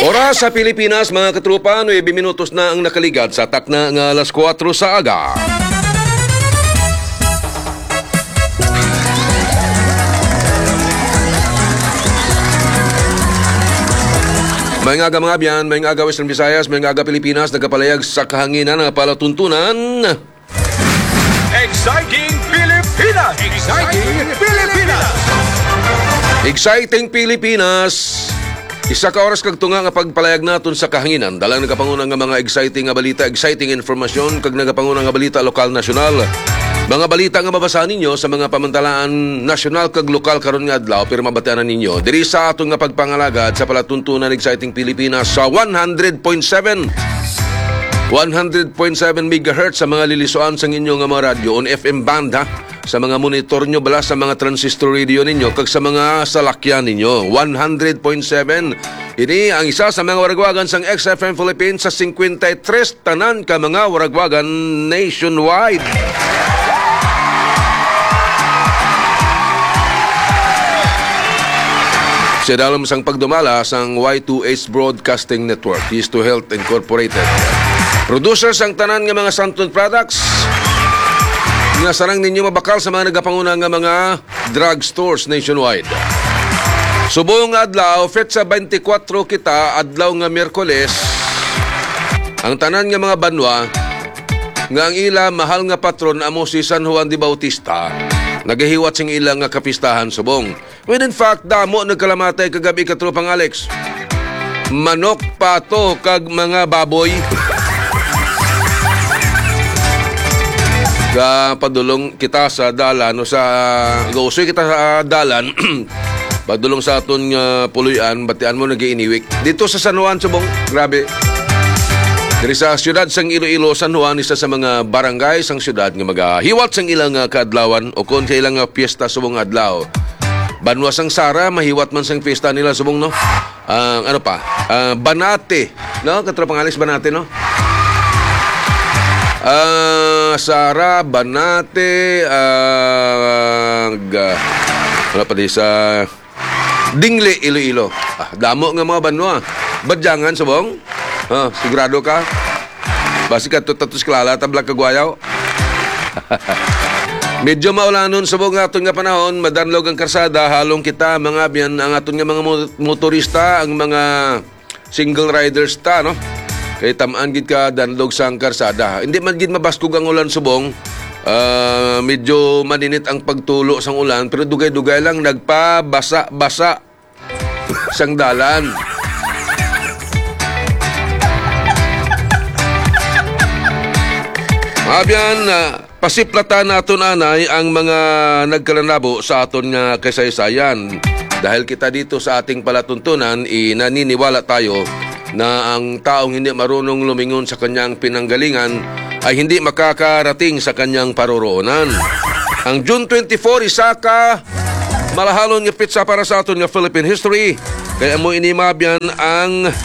Oras sa Pilipinas, mga katrupa, 9 minutos na ang nakaligad sa takna ng alas 4 sa aga. May nga mga biyan, may nga Western Visayas, may nga Pilipinas, nagkapalayag sa kahanginan ng palatuntunan. Exciting Pilipinas! Exciting Pilipinas! Exciting Pilipinas! Isa ka oras kag tunga nga pagpalayag naton sa kahanginan. Dalang nagapangunang nga mga exciting nga balita, exciting informasyon kag nagapangunang nga balita lokal nasyonal. Mga balita nga mabasahan ninyo sa mga pamantalaan nasyonal kag lokal karon nga adlaw pero mabatianan ninyo diri sa aton nga pagpangalagad sa palatuntunan Exciting Pilipinas sa 100.7 MHz sa mga lilisuan sa inyo nga mga radyo on FM band ha. Sa mga monitor nyo bala sa mga transistor radio ninyo kag sa mga salakyan ninyo 100.7. Ini ang isa sa mga waragwagan sang XFM Philippines sa 53 tanan ka mga waragwagan nationwide. Sa dalam sang pagdumala sang Y2H Broadcasting Network, Histo Health Incorporated. Producers ang tanan nga mga Santon Products. Nga sarang ninyo mabakal sa mga nagapanguna nga mga drugstores nationwide. Subong adlaw, fetsa 24 kita, adlaw nga Miyerkules, ang tanan nga mga banwa, nga ang ila mahal nga patron amo si San Juan de Bautista, nagahiwat sing ilang nga kapistahan subong. When in fact, damo nagkalamatay kagabi katropang Alex. Manok, pato, kag mga baboy. Padulong kita sa dalan o sa gausoy kita sa dalan padulong sa aton puluyan batian mo nagiiniwik dito sa San Juan subong grabe diri sa siyudad sang Iloilo San Juan isa sa mga barangay sang siyudad nga magahiwat sang ilang kaadlawan o kon sa ilang piyesta subong adlaw banwa sang Sara mahiwat man sang piyesta nila subong no Banate no katropang Alex Banate no Sara, Banate, wala pa di sa Dingle, Iloilo. Damo nga mga banwa. Badyangan, subong? Sigurado ka? Basi ka tatus klala, tabla kagwayaw. Medyo maulanon subong nga aton nga panahon, madanlog ang karsada, halong kita, mga biyan, ang aton nga mga motorista, ang mga single riders ta, no? Kaya tamaan gid ka danlog sang karsada. Hindi man gid mabaskog ang ulan subong. Medyo maninit ang pagtulo sang ulan pero dugay-dugay lang nagpabasa-basa sang dalan. Abyan, pasiplatan naton anay ang mga nagkalanabo sa aton nga kasaysayan. Dahil kita dito sa ating palatuntunan, naniniwala tayo na ang taong hindi marunong lumingon sa kanyang pinanggalingan ay hindi makakarating sa kanyang paroroonan. Ang June 24, isa ka malahalon nga pitsa para sa aton nga Philippine history. Kaya mo inimabyan ang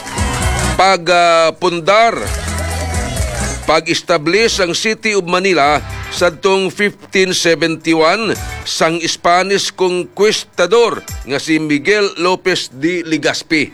pagpundar, pag-establish ang City of Manila sa tong 1571 sang Spanish conquistador nga si Miguel Lopez de Legazpi.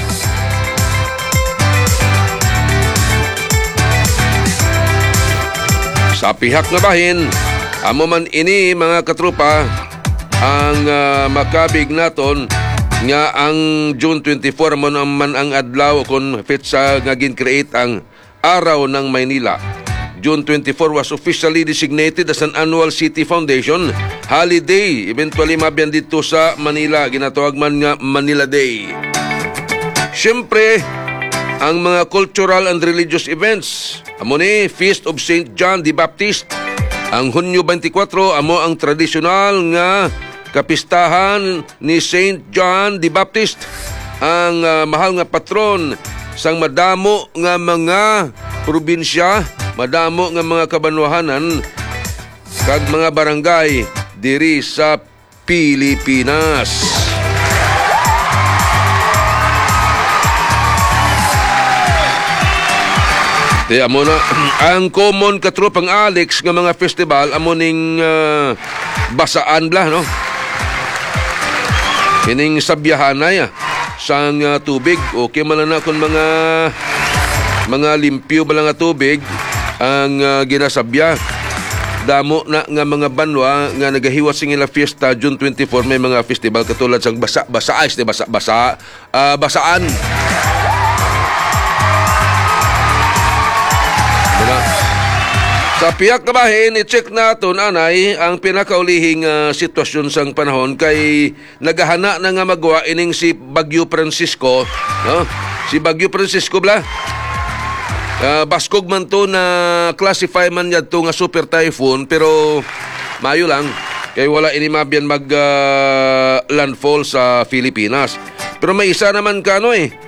Sa pihak nga bahin, amo man ini mga katrupa ang makabig naton nga ang June 24 mo naman ang adlaw kung fitsa nga gin-create ang Araw ng Maynila. June 24 was officially designated as an annual city foundation holiday. Eventually mabyan dito sa Manila, ginatawag man nga Manila Day. Siyempre, ang mga cultural and religious events, amo ni Feast of St. John the Baptist. Ang Hunyo 24, amo ang tradisyonal nga kapistahan ni St. John the Baptist. Ang mahal nga patron sang madamo nga mga probinsya, madamo nga mga kabanwahanan kag mga barangay diri sa Pilipinas. Di amo na ang common katropang Alex nga mga festival amo ning basaan bla no. Kining sabyahanay sang tubig. Okay man na kung mga limpyo ba lang nga tubig ang ginasabya. Damo na nga mga banwa nga nagahiwas sing ila fiesta June 24 may mga festival katulad sang basaan. Sa piyak na bahin, i-check naton anay ang pinakaulihing sitwasyon sang panahon kay naghahana na nga magwa ining si Bagyo Francisco, no? Si Bagyo Francisco bla. Baskog man to na classify man yad to nga super typhoon pero mayo lang kay wala ini mabyan mag landfall sa Pilipinas. Pero may isa naman ka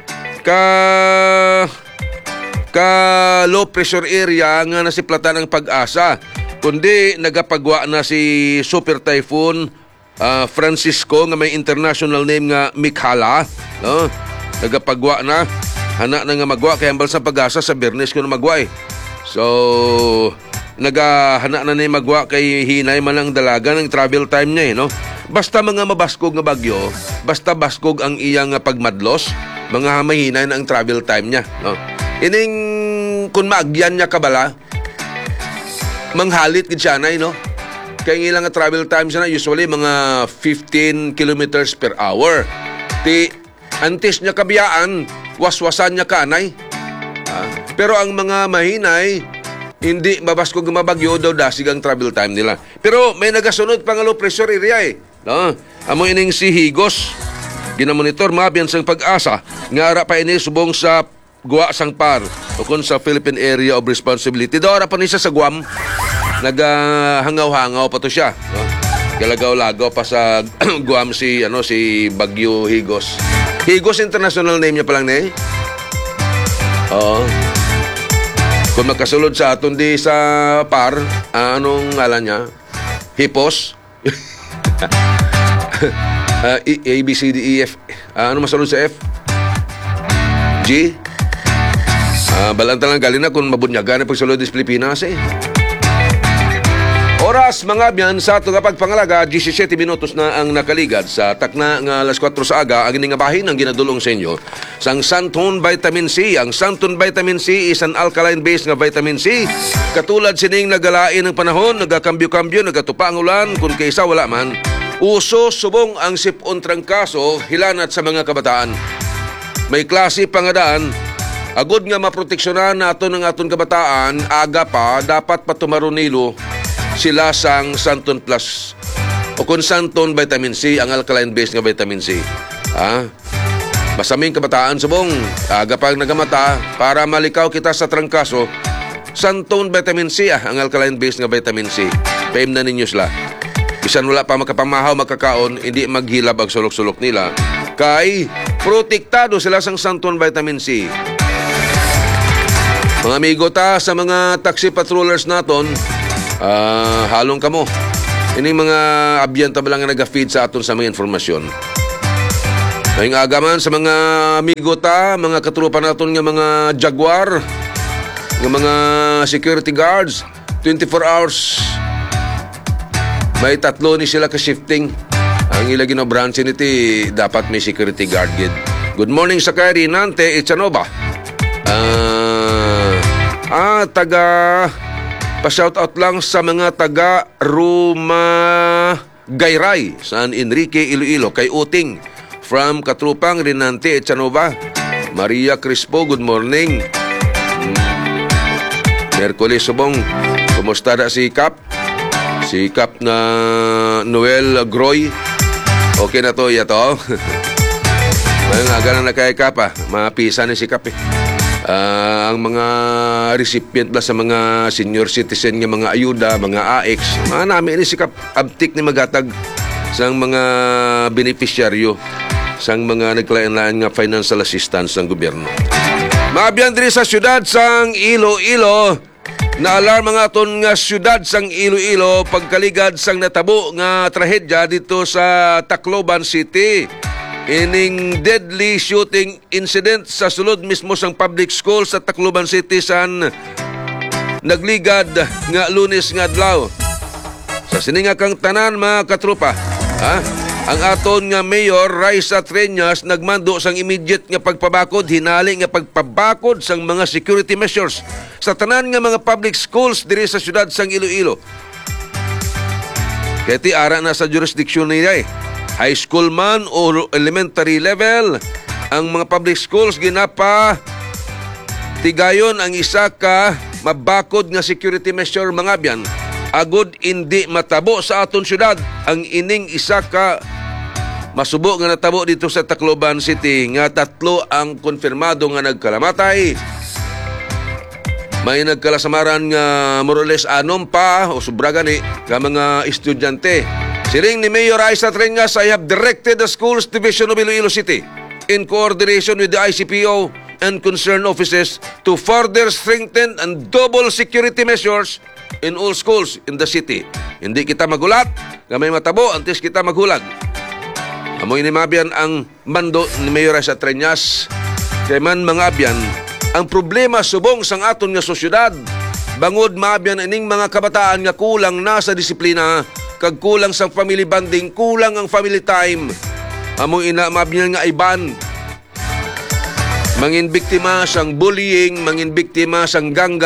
low pressure area nga nasiplatan ng Pag-asa kundi nagapagwa na si super typhoon Francisco nga may international name nga Mikhala, no? Nagapagwa na hana na nga magwa kay hambal sa Pag-asa sa Bernes ko na magwa so nagahana na ni magwa kay hinay man ang dalaga ng travel time niya no? Basta mga mabaskog nga bagyo, basta baskog ang iyang pagmadlos, mga mahinay na ang travel time niya, no? Ining kung maagyan niya kabala, manghalit gid siya na, no? Kaya ilang nga travel time siya na, usually mga 15 kilometers per hour. Antes niya kabiyaan, waswasan niya kanay. Pero ang mga mahinay, hindi mabaskog nga mabagyo daw dasig ang travel time nila. Pero may nagasunod pang low pressure area no? Amo ining si Higos, ginamonitor mabyan sang Pag-asa, nga ara pa ini subong sa Guwa sang Par o kun sa Philippine Area of Responsibility. Daw ara pa ni siya sa Guam. Nagahangaw-hangaw pa to siya, no? Galagaw-lagaw pa sa Guam si Bagyo Higos. Higos international name niya pa lang Oo. Kung magkasulod sa aton di sa Par, anong ngalan niya? Hipos? A, B, C, D, E, F. Ano masulod sa F? G? Balanta lang galing na kung mabunyagan na pagsulod sa Pilipinas Oras mga byan sa ito kapag pangalaga 17 minutos na ang nakaligad sa takna nga alas 4 sa aga ang iningabahin ang ginadulong sa inyo sang Santon Vitamin C. Ang Santon Vitamin C is an alkaline-based nga vitamin C. Katulad sining nagalain ng panahon, nagakambyo-kambyo, nagatupa ang ulan, kung kaysa wala man, uso subong ang sipon trangkaso hilanat sa mga kabataan. May klase pangadaan, agud nga maproteksyonan nato ng aton kabataan, aga pa, dapat patumaronilo sila sang Santon Plus o kung Santon Vitamin C, ang alkaline-based nga vitamin C. Masaming kabataan subong, aga pag nagamata, para malikaw kita sa trangkaso, Santon Vitamin C, ang alkaline-based nga vitamin C. Paim na ninyo sila. Bisan wala pa makapamahaw, makakaon, hindi maghilab ang sulok-sulok nila. Kay protektado sila sang Santon Vitamin C. Mga amigo ta, sa mga taxi patrollers naton, halong kamo. Ini mga abyan tabalang nga nag-feed sa aton sa mga informasyon. Ngayong agaman sa mga amigo ta, mga katrupa naton nga mga Jaguar, nga mga security guards, 24 hours. May tatlo ni sila ka-shifting. Ang ilagi na branch niti, dapat may security guard gid. Good morning sa kay Rinante Echanova. Pa-shoutout lang sa mga taga Ruma Gayray, San Enrique, Iloilo, kay Uting from Katrupang Rinante Echanova. Maria Crispo, good morning. Merkulis subong, kumusta na si Kap? Si Kap na Noel Groy. Okay na to, yato. Ngayon nga ganang na kay Kap mapisa na si Kap ang mga recipient ba sa mga senior citizen nga mga ayuda, mga AX, mga namin ni si Kap abtik ni magatag sang mga beneficiaryo sang mga nagkalain-lain nga financial assistance ng gobyerno. Maabyan diri sa syudad sang Iloilo, na alarm mga aton nga syudad sang Iloilo pagkaligad sang natabo nga trahedya dito sa Tacloban City. Ining deadly shooting incident sa sulod mismo sang public school sa Tacloban City san nagligad nga Lunes nga adlaw. Sa sininga kang tanan mga katrupa, Ang aton nga Mayor Raisa Treñas nagmando sang immediate nga pagpabakod, hinali nga pagpabakod sang mga security measures sa tanan nga mga public schools diri sa syudad sang Iloilo. Kaya ara na sa jurisdiction niya high school man o elementary level, ang mga public schools ginapa tigayon ang isa ka mabakod nga security measure mga biyan agud hindi matabo sa aton syudad ang ining isa ka masubo nga natabo dito sa Tacloban City nga 3 ang konfirmado nga nagkalamatay. May nagkalasamaran nga more or less 6 pa o sobra gani nga mga estudyante. Siring ni Mayor Raisa Treñas, I have directed the Schools Division of Iloilo City in coordination with the ICPO and concerned offices to further strengthen and double security measures in all schools in the city. Hindi kita magulat, gamay matabo, antes kita maghulag. Amoy ni Mabian ang mando ni Mayor Raisa Treñas. Kaya man mga abyan, ang problema subong sang aton nga sosyedad. Bangod Mabian ining mga kabataan nga kulang na sa disiplina, kag kulang sang family bonding, kulang ang family time. Amoy ina Mabian nga iban. Mangin biktima sang bullying, mangin biktima sang gang,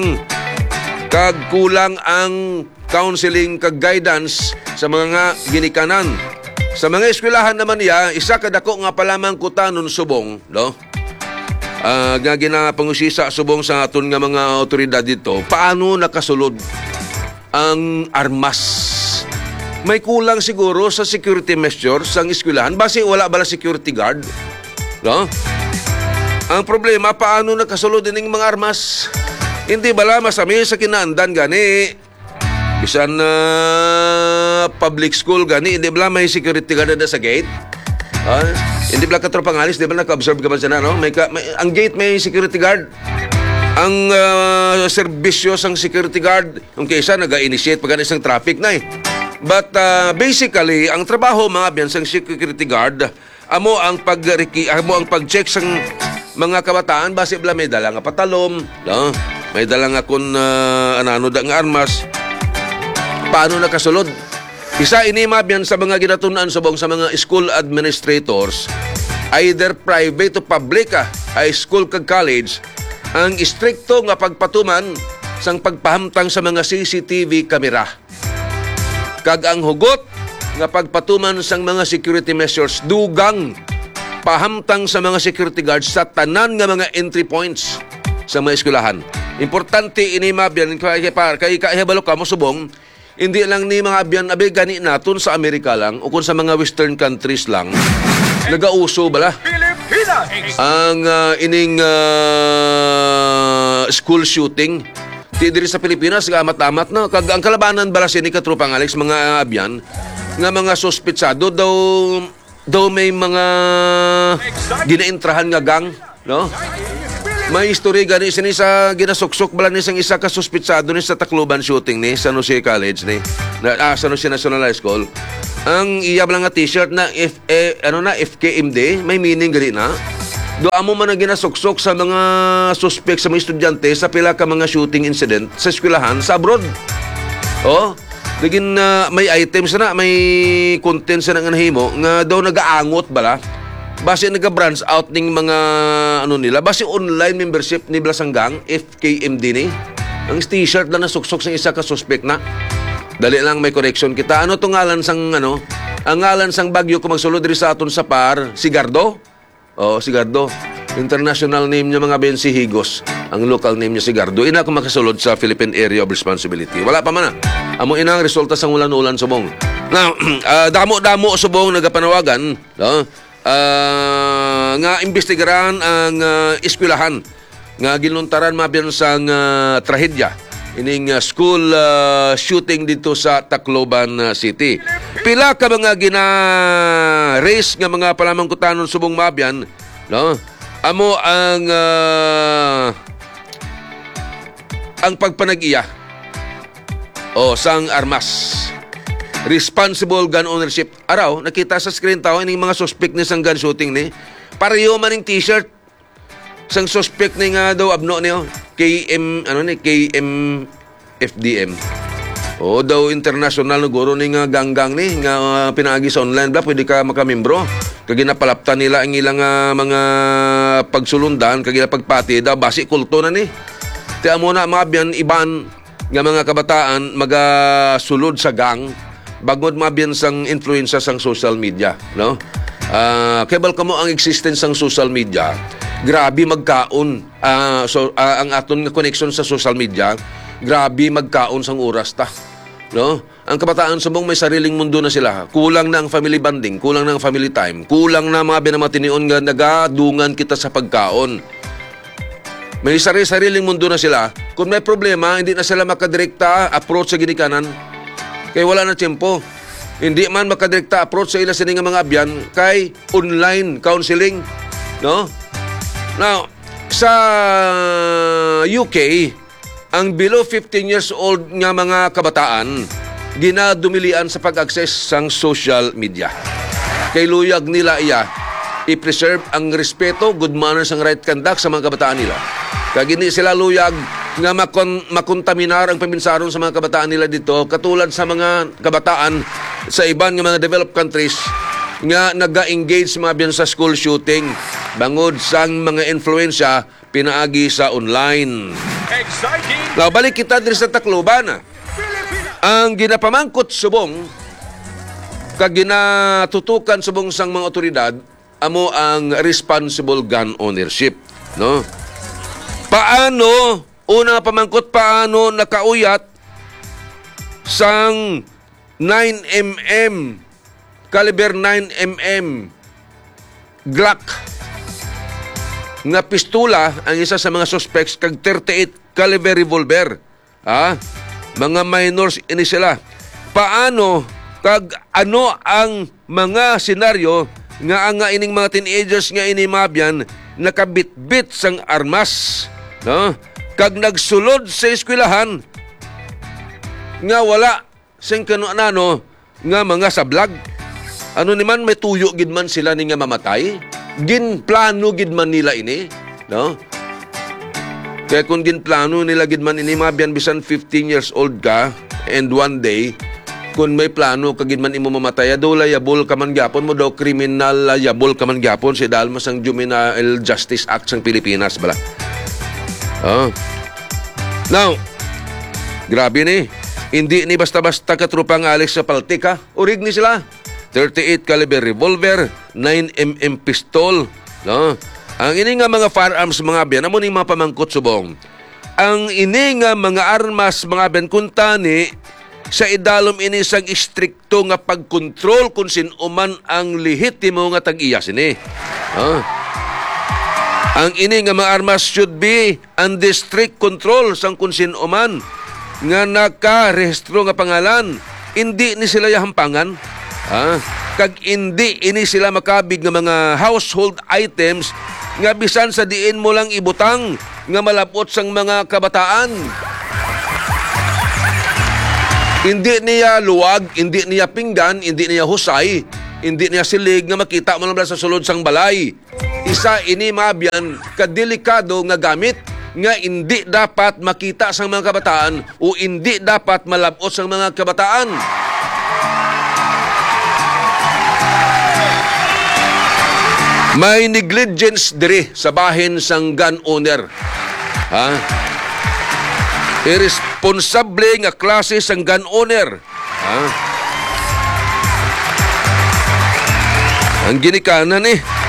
kag kulang ang counseling kag guidance sa mga ginikanan. Sa mga eskwelahan naman niya, isa kadako nga palamang kutanon subong, no? Nga ginapangusisa subong sa aton nga mga otoridad dito, paano nakasulod ang armas? May kulang siguro sa security measures sa eskwelahan, base wala bala security guard, no? Ang problema, paano nakasulod din mga armas? Hindi bala masami sa kinaandan gani? Bisan na public school gani, hindi bala may security guard na sa gate? Hindi bala katropang alis, di ba naka-observe ka ba siya na, no? Ang gate may security guard. Ang serbisyo sang security guard, yung kaysa nag-initiate pag isang traffic na eh. But basically, ang trabaho mga biyan sang security guard, amo ang pag-check sang mga kabataan, base bala may dala nga patalom, no? May dala nga kung anano da nga armas. Paano nakasulod? Isa ini mabyan sa mga ginatunan subong sa mga school administrators, either private o public, high school kag college, ang istrikto nga pagpatuman sang pagpahamtang sa mga CCTV kamera. Kag ang hugot nga pagpatuman sang mga security measures, dugang pahamtang sa mga security guards sa tanan nga mga entry points sa mga eskwelahan. Importante ini mabyan kay kahibalo ka mo subong, hindi lang ni mga abyan abe gani naton sa Amerika lang o kung sa mga western countries lang nagauso bala ang ining school shooting. Ti diri sa Pilipinas amat-amat na kag ang kalabanan bala sini katropang Alex mga abyan nga mga suspetsado daw may mga ginaintrahan nga gang, no? May history gani sini sa ginasuksok bala ni sang isa ka suspetsado ni sa Tacloban shooting ni San Jose College ni San Jose National High School. Ang iya bala nga t-shirt na FKMD, may meaning gani na. Do amo man ang ginasuksok sa mga suspect sa mga estudyante sa pila ka mga shooting incident sa eskwelahan sa abroad. Oh, digin may items na, may contents na nga nahimo nga daw nagaangot bala. Base naga-branch out ning mga ano nila, base online membership ni Blasanggang FKMD ni. Ang t-shirt na nasuksok sa isa ka suspect na. Dali lang may correction kita. Ano tong ngalan sang ano? Ang ngalan sang bagyo kung magsulod diri sa aton sa par, Sigardo. Oh, Sigardo. International name niya mga Ben si Higos. Ang local name niya Sigardo. Ina kung makasulod sa Philippine Area of Responsibility. Wala pa man na. Amo inang resulta sang ulan-ulan subong. Now, damo-damo subong nagapanawagan, no? Nga imbestigaran ang eskwelahan nga ginuntaran mabiyan sang trahedya ining school shooting dito sa Tacloban City. Pila ka mga gina-raise nga mga palamangkutanon subong mabiyan, no? Amo ang pagpanag-iya sang armas. Responsible gun ownership. Araw, nakita sa screen tao ining mga suspect ni sang gun shooting ni. Pareho man ning t-shirt sang suspect ni nga daw abno niyo KM FDM. O daw international na guro ni nga ganggang ni nga pinaagi sa online bla pwede ka makamimbro. Kag ginapalaptan nila ang ilang mga pagsulundan kag ila pagpati daw basi kulto na ni. Ti amo na mga biyan iban nga mga kabataan magasulod sa gang bagod mabiyan sang influensya sang social media, no? Kebal kamo ang existence sang social media. Grabe magkaon ang aton nga connection sa social media. Grabe magkaon sang oras ta, no? Ang kabataan subong may sariling mundo na sila. Kulang na ang family bonding, kulang na ang family time, kulang na mga binamatinion nga nagadungan kita sa pagkaon. May sariling mundo na sila. Kung may problema, hindi na sila makadirekta approach sa ginikanan. Kaya wala na tiyempo. Hindi man makadirekta approach sa ila sining mga abyan kay online counseling, no? Now, sa UK, ang below 15 years old nga mga kabataan ginadumilian sa pag-access sang social media. Kay luyag nila iya i-preserve ang respeto, good manners, ang right conduct sa mga kabataan nila. Kag hindi sila luyag nga makontaminar ang paminsaron sa mga kabataan nila dito katulad sa mga kabataan sa iban nga mga developed countries nga naga-engage sa mga biyan sa school shooting bangod sang mga influensya pinaagi sa online. Exciting Now, balik kita diri sa Tacloban. Ang ginapamangkot subong kag ginatutukan subong sang mga otoridad amo ang responsible gun ownership, no? Paano una pamangkot paano nakauyat sang 9mm caliber 9mm Glock nga pistola ang isa sa mga suspects kag 38 caliber revolver. Mga minors ini sila. Paano kag ano ang mga senaryo nga ang ining mga teenagers nga inimabyan nakabitbit sang armas, no? Kag nagsulod sa eskwelahan nga wala sing kano-ano nga mga sablag. Ano ni man may tuyo gid man sila ni nga mamatay. Ginplano gid man nila ini, no? Kaya kung ginplano nila gid man ini mabyan bisan 15 years old ka and one day kung may plano kagid man imo mamatay do liable ka man gyapon mo daw criminal liable ka man gyapon si dahil mas ang Juvenile Justice Act sang Pilipinas bala. Now, grabe ni. Hindi ni basta-basta katrupang Alex sa Paltika. Urig ni sila. 38 caliber revolver, 9mm pistol, no? Ang ini nga mga firearms mga biyan, amo ni mga pamangkot subong. Ang ini nga mga armas mga biyan kuntani sa idalom ini sang istrikto nga pagkontrol kung sinuman ang lehitimo nga tag-iya sini. Ang ini nga mga armas should be under strict control sang kung sinuman nga nakarehistro nga pangalan. Hindi ni sila yahampangan. Kag hindi ini sila makabig nga mga household items nga bisan sa diin mo lang ibutang nga malapot sang mga kabataan. Hindi niya luwag, hindi niya pinggan, hindi niya husay, hindi niya silig nga makita mo lang sa sulod sang balay. Isa ini mabyan kadelikado nga gamit nga hindi dapat makita sang mga kabataan o hindi dapat malabot sang mga kabataan. May negligence diri sa bahin sang gun owner. Irresponsable nga klase sang gun owner. Ang ginikanan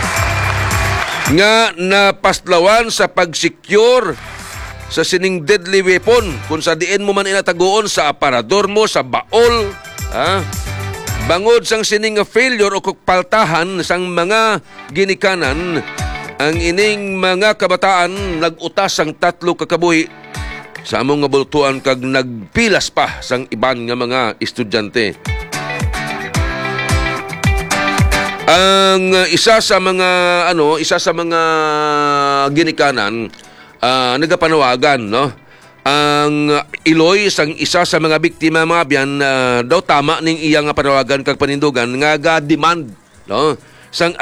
nga napaslawan sa pag-secure sa sining deadly weapon kung sa diin mo man inatagoon sa aparador mo, sa baol, bangod sang sining failure o paltahan sang mga ginikanan, ang ining mga kabataan nagutas sang 3 kakabuhi sa among nga bultuan kag nagpilas pa sang iban nga mga estudyante. Ang isa sa mga ginikanan nagapanawagan, no? Ang iloy sang isa sa mga biktima mga biyan daw tama ning iya nga panawagan kag panindugan nga ga-demand, no, sang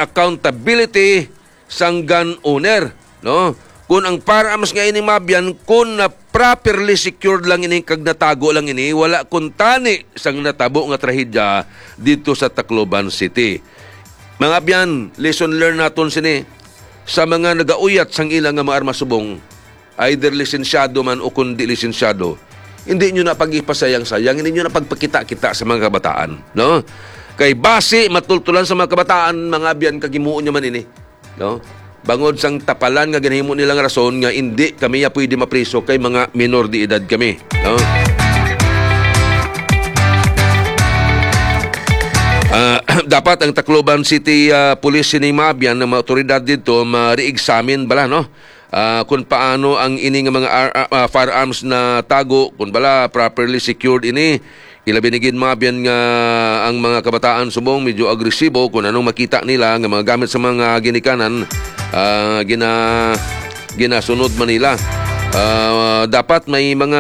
accountability sang gun owner, no? Kung ang firearms nga ini mabyan kung properly secured lang ini, kag natago lang ini, wala kuntani sang natabo nga trahedya dito sa Tacloban City. Mga abyan, lesson learned naton sini sa mga nagauyat sang ilang nga mga armas subong, either lisensyado man o kundi lisensyado, hindi nyo na pag-ipasayang-sayang, hindi nyo na pagpakita-kita sa mga kabataan, no? Kay base matultulan sa mga kabataan, mga abyan, kagimuon nyo man ini, no? Bangod sang tapalan nga ginahimo nilang rason nga hindi kami ya pwede mapriso kay mga minor de edad kami, no? Dapat ang Tacloban City Police ni Mabyan ng mga otoridad dito ma-re-examine bala, no? Kung paano ang ini nga mga firearms na tago, kung bala properly secured ini. Ilabi nigid Mabyan nga ang mga kabataan subong medyo agresibo kung anong makita nila nga mga gamit sa mga ginikanan, ginasunod man nila. Dapat may mga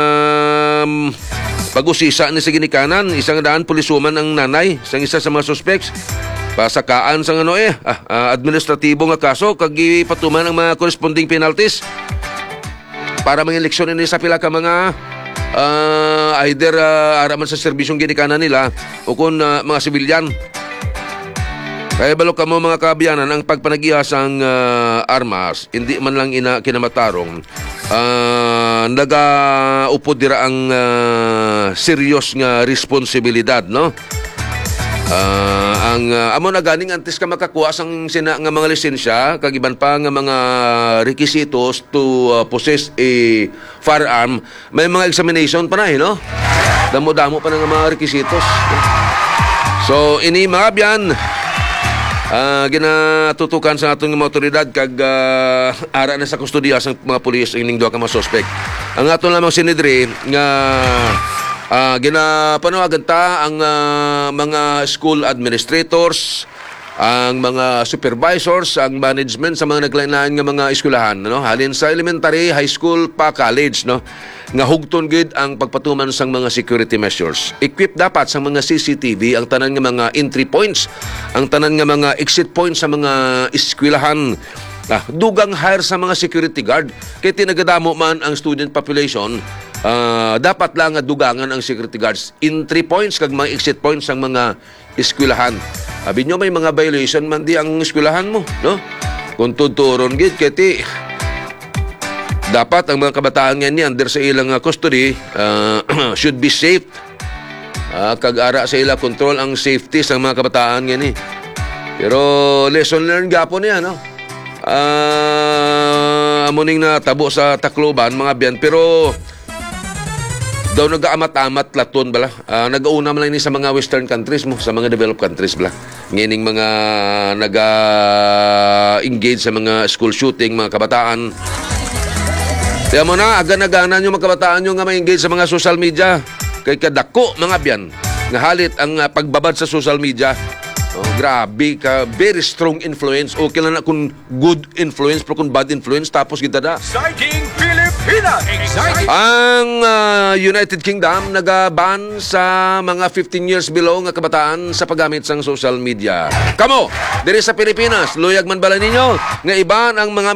pag-usisa ni sa ginikanan. Isang daan pulisuman ang nanay sang isa sa mga suspects. Pasakaan sang administratibo nga kaso kag ipatuman ang mga corresponding penalties para mga eleksyon ni sa pila ka mga either araman sa serbisyong ginikanan nila o kung mga sibilyan. Kaya balok ka mo mga kabayanan, ang pagpanagihas ang armas hindi man lang kinamatarong, nagaupod dira ang serious nga responsibilidad, no? Amo na ganing antes ka makakuha sang sina nga mga lisensya kag iban pa nga mga requisitos to possess a firearm, may mga examination pa na, no? Damo-damo pa na nga mga requisitos. So ini mga abyan, ginatutukan sa atong mga otoridad kag ara na sa kustodiya sa mga pulis ining duha ka mga suspect. Ang aton lamang sinidri nga ginapanawagan ta ang mga school administrators, ang mga supervisors, ang management sa mga naglain-lain nga mga eskwelahan, no? Halin sa elementary, high school pa college, no? Nga hugton gid ang pagpatuman sang mga security measures. Equip dapat sa mga CCTV ang tanan nga mga entry points, ang tanan nga mga exit points sa mga eskwelahan. Dugang hire sa mga security guard kay tinagadamo man ang student population. Dapat lang nga dugangan ang security guards, entry points kag mga exit points ang mga eskwelahan. Abi nyo may mga violation man di ang eskwelahan mo, no? Kung tuturon gid kay dapat ang mga kabataan nga ni under sa ilang custody should be safe. Kag ara sa ila control ang safety sa mga kabataan nga ni. Pero lesson learned gapon niya, no? Amuning na tabo sa Tacloban mga biyan, pero daw nag-aamat-amat laton bala. Nag-auna man lang ni sa mga western countries mo, sa mga developed countries bala. Ngining mga nag-engage sa mga school shooting, mga kabataan. Kaya mo na, agana-gana nyo mga kabataan nyo nga ma-engage sa mga social media. Kay kadako mga biyan, nga halit ang pagbabad sa social media. Grabe ka, very strong influence. Okay lang na kung good influence, pero kung bad influence, tapos kita na. Exciting Pilipinas! Exciting! Ang United Kingdom nag-ban sa mga 15 years below nga kabataan sa paggamit sang social media. Kamo, diri sa Pilipinas, luyag man bala ninyo nga iban ang mga